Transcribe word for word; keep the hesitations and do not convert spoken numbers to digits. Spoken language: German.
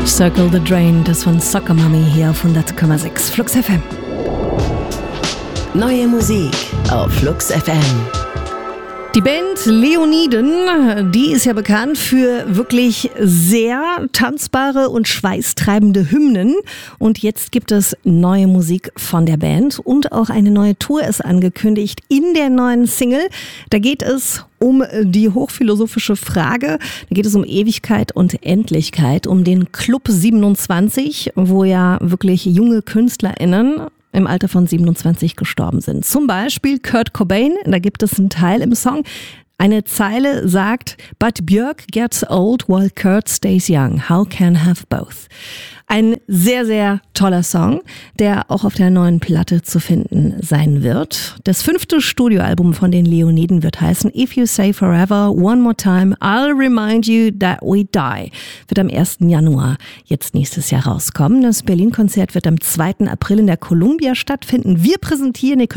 Circle the Drain, das von Soccer Mommy hier auf hundert Komma sechs Flux F M. Neue Musik auf Flux F M. Die Band Leoniden, die ist ja bekannt für wirklich sehr tanzbare und schweißtreibende Hymnen. Und jetzt gibt es neue Musik von der Band und auch eine neue Tour ist angekündigt in der neuen Single. Da geht es um die hochphilosophische Frage, da geht es um Ewigkeit und Endlichkeit, um den Club siebenundzwanzig, wo ja wirklich junge KünstlerInnen im Alter von siebenundzwanzig gestorben sind. Zum Beispiel Kurt Cobain, da gibt es einen Teil im Song. Eine Zeile sagt, "But Björk gets old while Kurt stays young. How can have both?" Ein sehr, sehr toller Song, der auch auf der neuen Platte zu finden sein wird. Das fünfte Studioalbum von den Leoniden wird heißen If You Say Forever, One More Time, I'll Remind You That We Die. Wird am ersten Januar jetzt nächstes Jahr rauskommen. Das Berlin-Konzert wird am zweiten April in der Columbia stattfinden. Wir präsentieren, ihr könnt